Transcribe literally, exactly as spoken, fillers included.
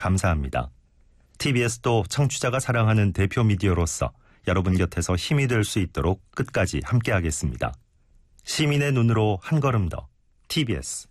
감사합니다. 티비에스도 청취자가 사랑하는 대표 미디어로서 여러분 곁에서 힘이 될 수 있도록 끝까지 함께하겠습니다. 시민의 눈으로 한 걸음 더 티비에스